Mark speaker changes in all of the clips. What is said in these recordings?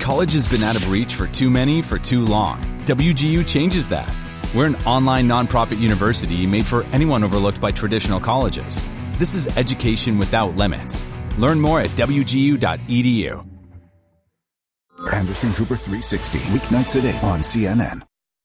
Speaker 1: College has been out of reach for too many for too long. WGU changes that. We're an online nonprofit university made for anyone overlooked by traditional colleges. This is education without limits. Learn more at wgu.edu.
Speaker 2: Anderson Cooper 360, weeknights at 8 on CNN.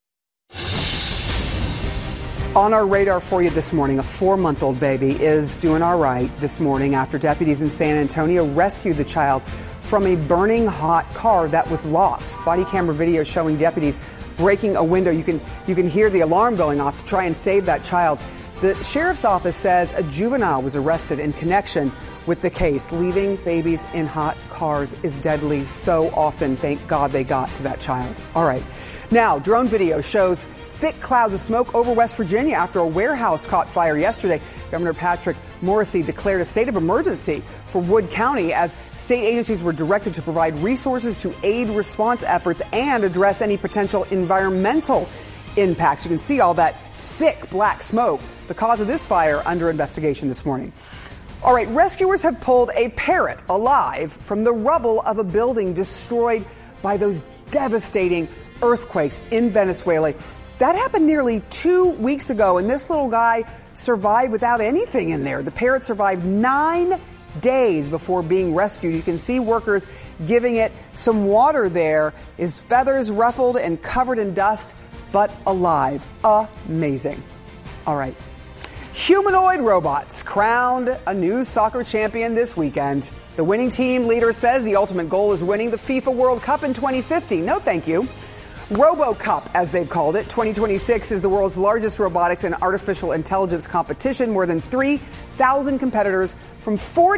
Speaker 3: On our radar for you this morning, a 4-month-old baby is doing all right this morning after deputies in San Antonio rescued the child from a burning hot car that was locked. Body camera video showing deputies breaking a window. You can hear the alarm going off to try and save that child. The sheriff's office says a juvenile was arrested in connection with the case. Leaving babies in hot cars is deadly so often. Thank God they got to that child. All right. Now, drone video shows thick clouds of smoke over West Virginia after a warehouse caught fire yesterday. Governor Patrick Morrisey declared a state of emergency for Wood County as state agencies were directed to provide resources to aid response efforts and address any potential environmental impacts. You can see all that thick black smoke. The cause of this fire under investigation this morning. All right, rescuers have pulled a parrot alive from the rubble of a building destroyed by those devastating earthquakes in Venezuela. That happened nearly 2 weeks ago, and this little guy survived without anything in there. The parrot survived 9 days before being rescued. You can see workers giving it some water there. His feathers ruffled and covered in dust, but alive. Amazing. All right. Humanoid robots crowned a new soccer champion this weekend. The winning team leader says the ultimate goal is winning the FIFA World Cup in 2050. No, thank you. RoboCup, as they've called it. 2026 is the world's largest robotics and artificial intelligence competition. More than 3,000 competitors from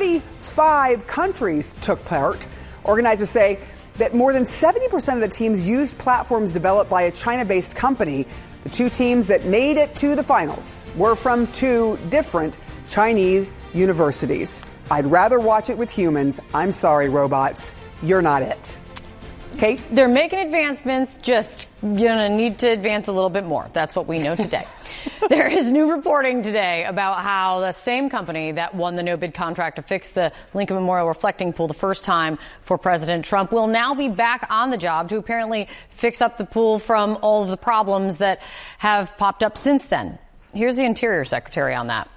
Speaker 3: 45 countries took part. Organizers say that more than 70% of the teams used platforms developed by a China-based company. The 2 teams that made it to the finals were from 2 different Chinese universities. I'd rather watch it with humans. I'm sorry, robots. You're not it. Kate?
Speaker 4: They're making advancements, just gonna need to advance a little bit more. That's what we know today. There is new reporting today about how the same company that won the no-bid contract to fix the Lincoln Memorial reflecting pool the first time for President Trump will now be back on the job to apparently fix up the pool from all of the problems that have popped up since then. Here's the Interior Secretary on that.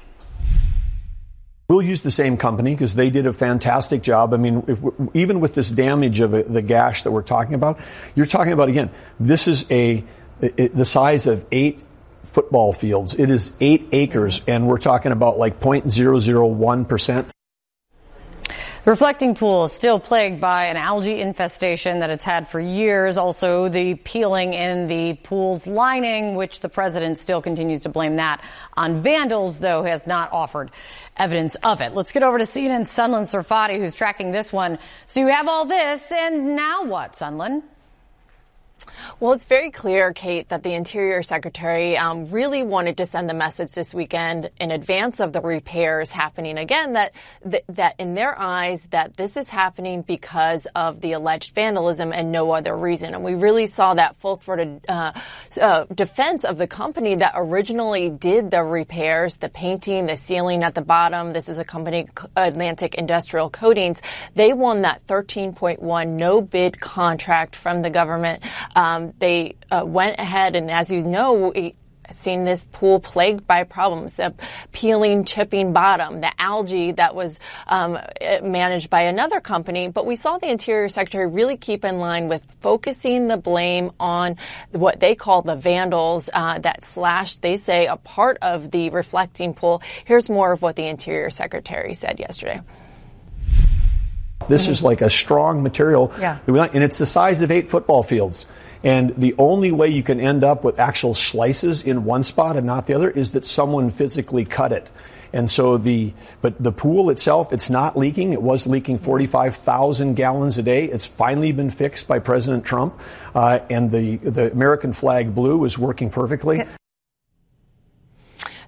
Speaker 5: We'll use the same company because they did a fantastic job. I mean, even with this damage of the gash that we're talking about, you're talking about, again, this is the size of 8 football fields. It is 8 acres, and we're talking about like 0.001%.
Speaker 4: The reflecting pool is still plagued by an algae infestation that it's had for years. Also, the peeling in the pool's lining, which the president still continues to blame that on vandals, though has not offered evidence of it. Let's get over to CNN's Sunlen Sarfati, who's tracking this one. So you have all this, and now what, Sunlen?
Speaker 6: Well, it's very clear, Kate, that the Interior Secretary really wanted to send the message this weekend in advance of the repairs happening again, that in their eyes, that this is happening because of the alleged vandalism and no other reason. And we really saw that full-throated defense of the company that originally did the repairs, the painting, the sealing at the bottom. This is a company, Atlantic Industrial Coatings. They won that $13.1 no-bid contract from the government. They went ahead and, as you know, seen this pool plagued by problems, the peeling, chipping bottom, the algae that was managed by another company. But we saw the Interior Secretary really keep in line with focusing the blame on what they call the vandals that slashed, they say, a part of the reflecting pool. Here's more of what the Interior Secretary said yesterday.
Speaker 5: This is like a strong material, and it's the size of 8 football fields. And the only way you can end up with actual slices in one spot and not the other is that someone physically cut it. And so but the pool itself, it's not leaking. It was leaking 45,000 gallons a day. It's finally been fixed by President Trump. And the American flag blue is working perfectly.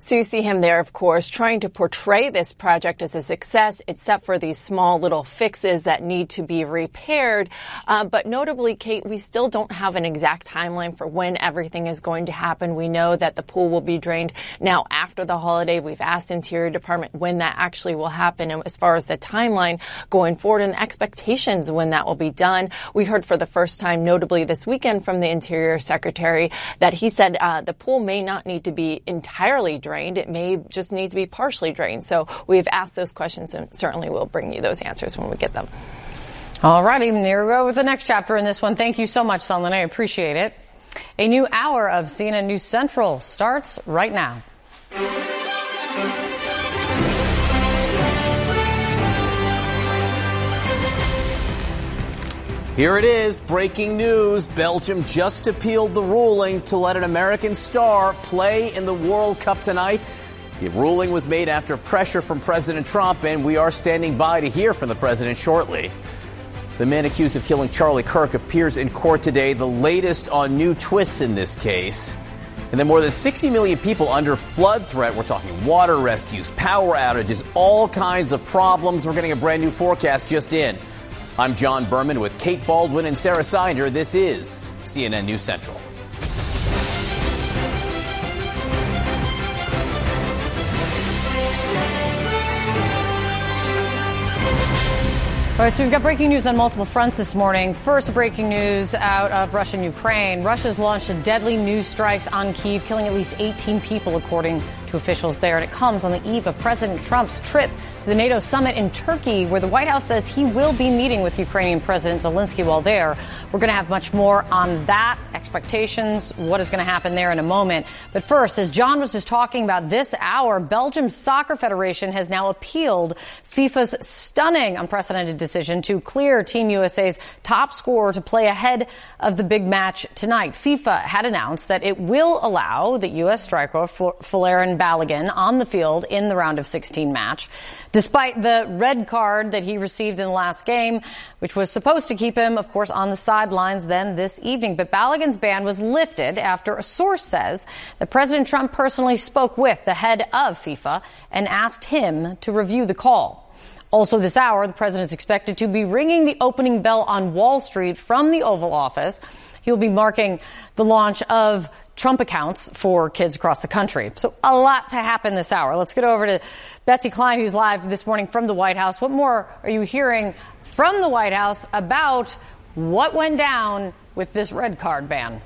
Speaker 6: So you see him there, of course, trying to portray this project as a success, except for these small little fixes that need to be repaired. But notably, Kate, we still don't have an exact timeline for when everything is going to happen. We know that the pool will be drained now after the holiday. We've asked Interior Department when that actually will happen, and as far as the timeline going forward and the expectations when that will be done. We heard for the first time, notably this weekend, from the Interior Secretary that he said the pool may not need to be entirely drained. It may just need to be partially drained. So we've asked those questions, and certainly we'll bring you those answers when we get them.
Speaker 4: All righty, there we go with the next chapter in this one. Thank you so much, Sunlen. I appreciate it. A new hour of CNN News Central starts right now.
Speaker 7: Here it is, breaking news. Belgium just appealed the ruling to let an American star play in the World Cup tonight. The ruling was made after pressure from President Trump, and we are standing by to hear from the president shortly. The man accused of killing Charlie Kirk appears in court today, the latest on new twists in this case. And then more than 60 million people under flood threat. We're talking water rescues, power outages, all kinds of problems. We're getting a brand new forecast just in. I'm John Berman with Kate Baldwin and Sarah Sinder. This is CNN News Central.
Speaker 4: All right, so we've got breaking news on multiple fronts this morning. First, breaking news out of Russia and Ukraine. Russia's launched deadly new strikes on Kyiv, killing at least 18 people, according to officials there. And it comes on the eve of President Trump's trip to the NATO summit in Turkey, where the White House says he will be meeting with Ukrainian President Zelensky while there. We're going to have much more on that, expectations, what is going to happen there in a moment. But first, as John was just talking about this hour, Belgium's Soccer Federation has now appealed FIFA's stunning, unprecedented decision to clear Team USA's top scorer to play ahead of the big match tonight. FIFA had announced that it will allow the U.S. striker Folarin Balogun on the field in the round of 16 match, despite the red card that he received in the last game, which was supposed to keep him, of course, on the sidelines then this evening. But Balogun's ban was lifted after a source says that President Trump personally spoke with the head of FIFA and asked him to review the call. Also this hour, the president is expected to be ringing the opening bell on Wall Street from the Oval Office. He will be marking the launch of Trump accounts for kids across the country. So a lot to happen this hour. Let's get over to Betsy Klein, who's live this morning from the White House. What more are you hearing from the White House about what went down with this red card ban?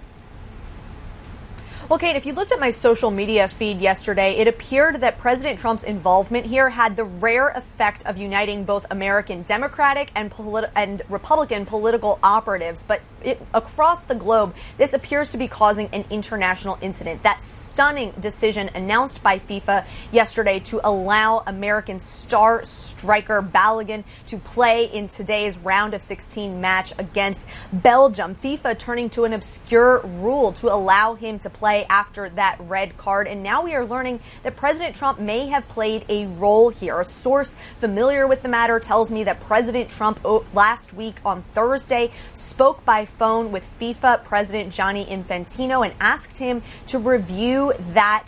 Speaker 8: Well, Kate, if you looked at my social media feed yesterday, it appeared that President Trump's involvement here had the rare effect of uniting both American Democratic and Republican political operatives. But across the globe, this appears to be causing an international incident. That stunning decision announced by FIFA yesterday to allow American star striker Balogun to play in today's round of 16 match against Belgium. FIFA turning to an obscure rule to allow him to play after that red card. And now we are learning that President Trump may have played a role here. A source familiar with the matter tells me that President Trump last week on Thursday spoke by phone with FIFA President Gianni Infantino and asked him to review that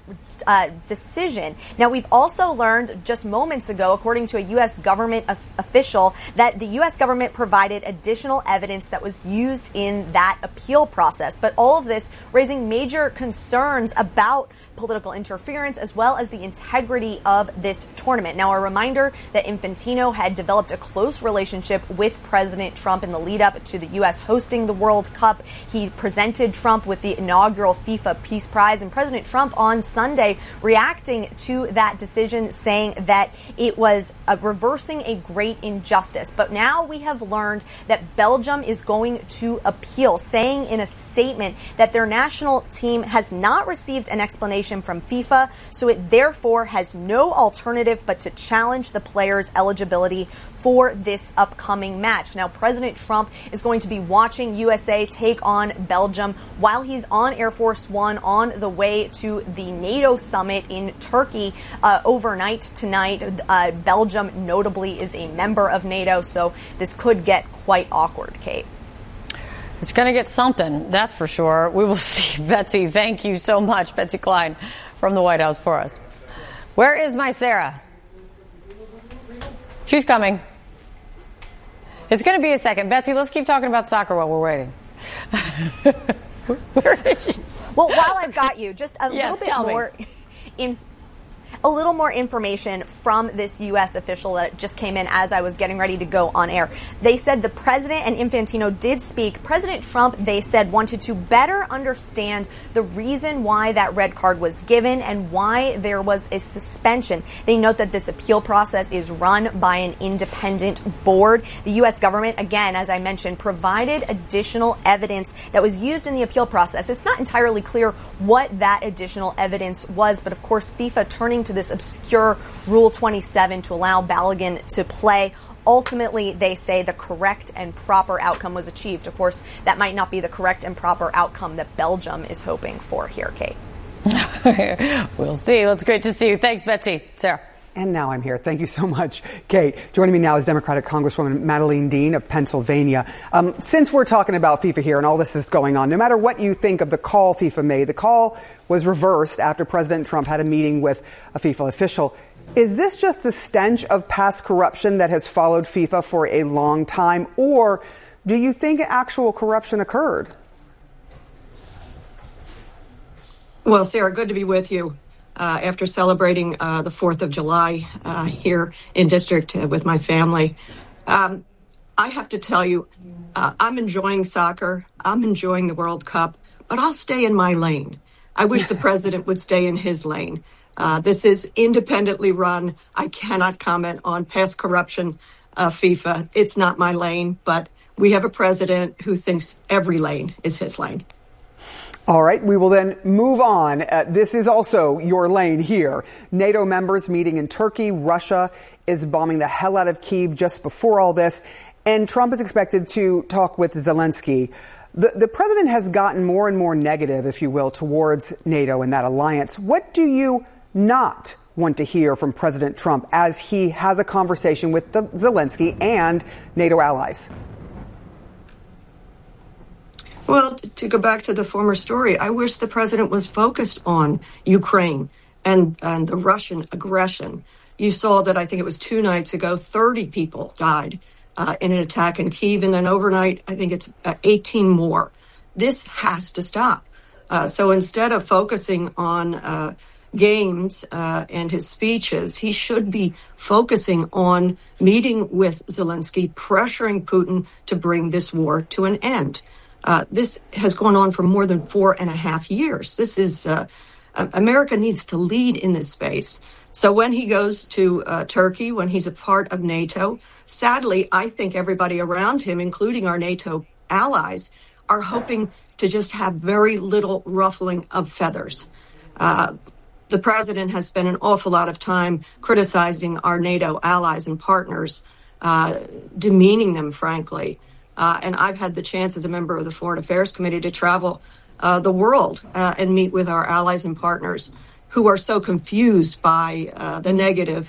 Speaker 8: decision. Now, we've also learned just moments ago, according to a U.S. government official, that the U.S. government provided additional evidence that was used in that appeal process. But all of this raising major concerns about political interference as well as the integrity of this tournament. Now, a reminder that Infantino had developed a close relationship with President Trump in the lead up to the U.S. hosting the World Cup. He presented Trump with the inaugural FIFA Peace Prize, and President Trump on Sunday reacting to that decision, saying that it was reversing a great injustice. But now we have learned that Belgium is going to appeal, saying in a statement that their national team has not received an explanation from FIFA, so it therefore has no alternative but to challenge the players' eligibility for this upcoming match. Now, President Trump is going to be watching USA take on Belgium while he's on Air Force One on the way to the NATO summit in Turkey overnight tonight. Belgium notably is a member of NATO, so this could get quite awkward, Kate.
Speaker 4: It's going to get something, that's for sure. We will see. Betsy, thank you so much. Betsy Klein from the White House for us. Where is my Sarah? She's coming. It's going to be a second. Betsy, let's keep talking about soccer while we're waiting. Where is she?
Speaker 8: Well, while I've got you, just a little bit more a little more information from this U.S. official that just came in as I was getting ready to go on air. They said the president and Infantino did speak. President Trump, they said, wanted to better understand the reason why that red card was given and why there was a suspension. They note that this appeal process is run by an independent board. The U.S. government, again, as I mentioned, provided additional evidence that was used in the appeal process. It's not entirely clear what that additional evidence was, but of course, FIFA turning to this obscure Rule 27 to allow Balogun to play. Ultimately, they say the correct and proper outcome was achieved. Of course, that might not be the correct and proper outcome that Belgium is hoping for here, Kate.
Speaker 4: We'll see. Well, it's great to see you. Thanks, Betsy. Sarah.
Speaker 3: And now I'm here. Thank you so much, Kate. Joining me now is Democratic Congresswoman Madeleine Dean of Pennsylvania. Since we're talking about FIFA here and all this is going on, no matter what you think of the call FIFA made, the call was reversed after President Trump had a meeting with a FIFA official. Is this just the stench of past corruption that has followed FIFA for a long time, or do you think actual corruption occurred?
Speaker 9: Well, Sarah, good to be with you. After celebrating the 4th of July here in district with my family. I have to tell you, I'm enjoying soccer. I'm enjoying the World Cup, but I'll stay in my lane. I wish the president would stay in his lane. This is independently run. I cannot comment on past corruption, FIFA. It's not my lane, but we have a president who thinks every lane is his lane.
Speaker 3: All right, we will then move on. This is also your lane here. NATO members meeting in Turkey. Russia is bombing the hell out of Kyiv just before all this. And Trump is expected to talk with Zelensky. The president has gotten more and more negative, if you will, towards NATO and that alliance. What do you not want to hear from President Trump as he has a conversation with Zelensky and NATO allies?
Speaker 9: Well, to go back to the former story, I wish the president was focused on Ukraine and the Russian aggression. You saw that, I think it was 2 nights ago, 30 people died in an attack in Kyiv. And then overnight, I think it's 18 more. This has to stop. So instead of focusing on games and his speeches, he should be focusing on meeting with Zelensky, pressuring Putin to bring this war to an end. This has gone on for more than 4.5 years. This is America needs to lead in this space. So when he goes to Turkey, when he's a part of NATO, sadly, I think everybody around him, including our NATO allies, are hoping to just have very little ruffling of feathers. The president has spent an awful lot of time criticizing our NATO allies and partners, demeaning them, frankly. And I've had the chance as a member of the Foreign Affairs Committee to travel the world and meet with our allies and partners who are so confused by the negative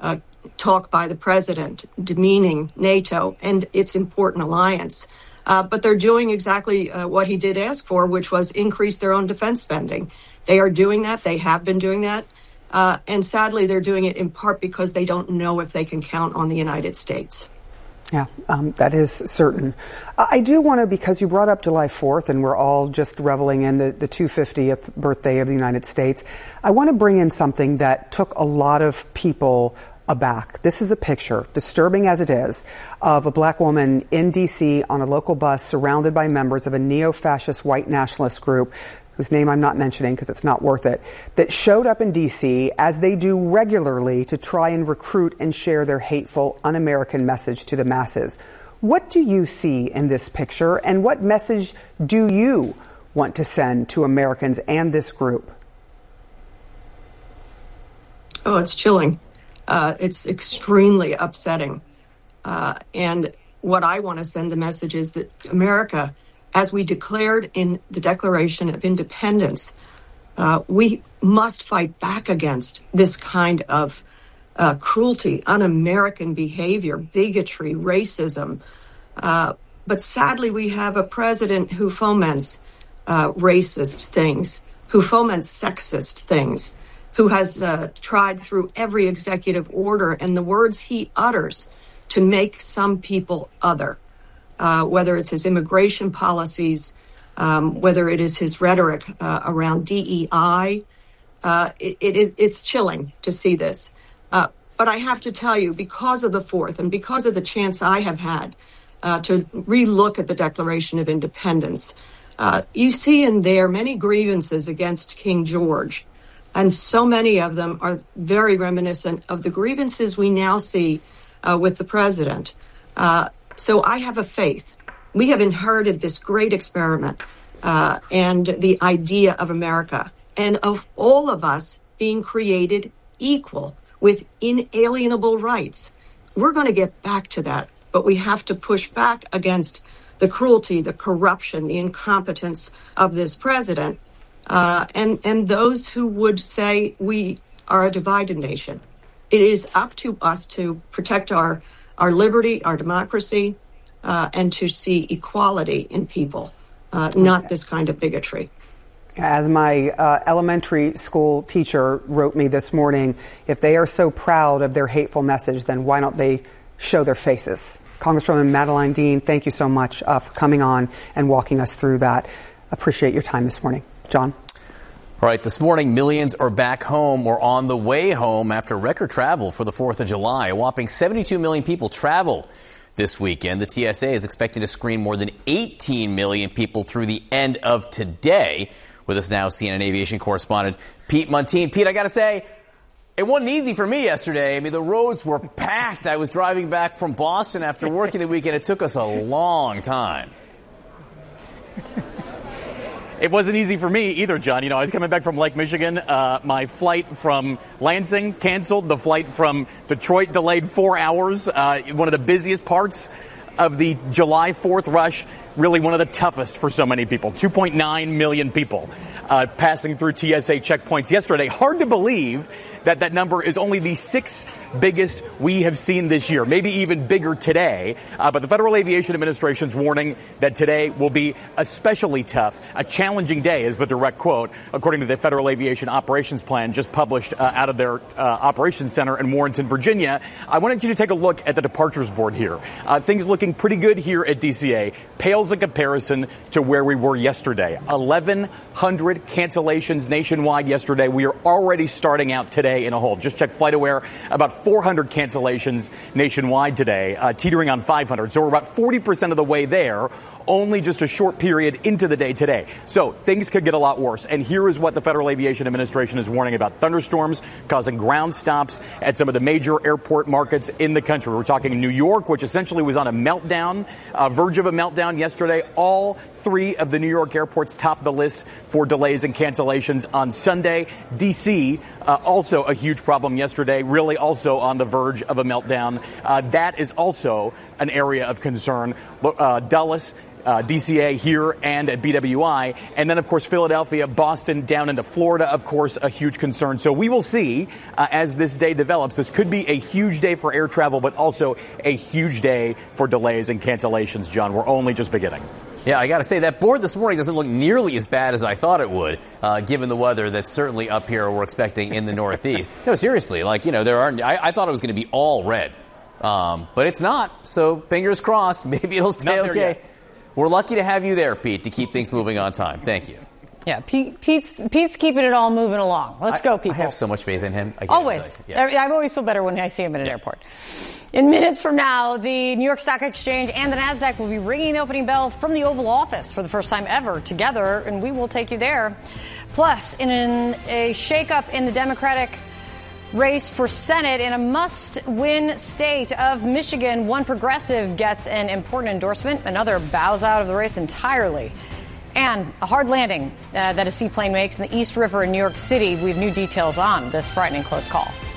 Speaker 9: talk by the president, demeaning NATO and its important alliance. But they're doing exactly what he did ask for, which was increase their own defense spending. They are doing that. They have been doing that. And sadly, they're doing it in part because they don't know if they can count on the United States.
Speaker 3: Yeah, that is certain. I do want to, because you brought up July 4th and we're all just reveling in the 250th birthday of the United States, I want to bring in something that took a lot of people aback. This is a picture, disturbing as it is, of a black woman in D.C. on a local bus surrounded by members of a neo-fascist white nationalist group whose name I'm not mentioning because it's not worth it, that showed up in D.C. as they do regularly to try and recruit and share their hateful, un-American message to the masses. What do you see in this picture, and what message do you want to send to Americans and this group?
Speaker 9: Oh, it's chilling. It's extremely upsetting. And what I want to send the message is that America, as we declared in the Declaration of Independence, we must fight back against this kind of cruelty, un-American behavior, bigotry, racism. But sadly, we have a president who foments racist things, who foments sexist things. who has tried through every executive order and the words he utters to make some people other, whether it's his immigration policies, whether it is his rhetoric around DEI. It's chilling to see this. But I have to tell you, because of the 4th and because of the chance I have had to relook at the Declaration of Independence, you see in there many grievances against King George. And so many of them are very reminiscent of the grievances we now see with the president. So I have a faith. We have inherited this great experiment and the idea of America and of all of us being created equal with inalienable rights. We're going to get back to that, but we have to push back against the cruelty, the corruption, the incompetence of this president, and those who would say we are a divided nation. It is up to us to protect our liberty, our democracy, and to see equality in people, not this kind of bigotry.
Speaker 3: As my elementary school teacher wrote me this morning, if they are so proud of their hateful message, then why don't they show their faces? Congresswoman Madeleine Dean, thank you so much for coming on and walking us through that. Appreciate your time this morning. John?
Speaker 7: All right, this morning, millions are back home or on the way home after record travel for the 4th of July. A whopping 72 million people traveled this weekend. The TSA is expecting to screen more than 18 million people through the end of today. With us now, CNN aviation correspondent Pete Muntean. Pete, I got to say, it wasn't easy for me yesterday. I mean, the roads were packed. I was driving back from Boston after working the weekend. It took us a long time.
Speaker 10: It wasn't easy for me either, John. You know, I was coming back from Lake Michigan. My flight from Lansing canceled. The flight from Detroit delayed 4 hours. One of the busiest parts of the July 4th rush, really one of the toughest for so many people. 2.9 million people passing through TSA checkpoints yesterday. Hard to believe that number is only the 6th biggest we have seen this year, maybe even bigger today. But the Federal Aviation Administration's warning that today will be especially tough. A challenging day is the direct quote, according to the Federal Aviation Operations Plan just published out of their operations center in Warrenton, Virginia. I wanted you to take a look at the departures board here. Things looking pretty good here at DCA. Pales in comparison to where we were yesterday. 1,100 cancellations nationwide yesterday. We are already starting out today in a hole. Just check FlightAware, about 400 cancellations nationwide today, teetering on 500. So we're about 40% of the way there, only just a short period into the day today. So things could get a lot worse. And here is what the Federal Aviation Administration is warning about: thunderstorms causing ground stops at some of the major airport markets in the country. We're talking New York, which essentially was on a meltdown, verge of a meltdown yesterday. All 3 of the New York airports topped the list for delays and cancellations on Sunday. D.C., also a huge problem yesterday, really also on the verge of a meltdown. That is also an area of concern. Dulles, DCA here and at BWI. And then, of course, Philadelphia, Boston, down into Florida, of course, a huge concern. So we will see as this day develops. This could be a huge day for air travel, but also a huge day for delays and cancellations, John. We're only just beginning.
Speaker 7: Yeah, I got to say, that board this morning doesn't look nearly as bad as I thought it would, given the weather that's certainly up here we're expecting in the Northeast. No, seriously, I thought it was going to be all red, but it's not. So fingers crossed, maybe it'll stay okay. We're lucky to have you there, Pete, to keep things moving on time. Thank you.
Speaker 4: Yeah, Pete's keeping it all moving along. Let's go, people.
Speaker 7: I have so much faith in him.
Speaker 4: Always. I always feel better when I see him at an airport. In minutes from now, the New York Stock Exchange and the NASDAQ will be ringing the opening bell from the Oval Office for the first time ever together, and we will take you there. Plus, in a shakeup in the Democratic race for Senate in a must-win state of Michigan, one progressive gets an important endorsement, another bows out of the race entirely. And a hard landing that a seaplane makes in the East River in New York City. We have new details on this frightening close call.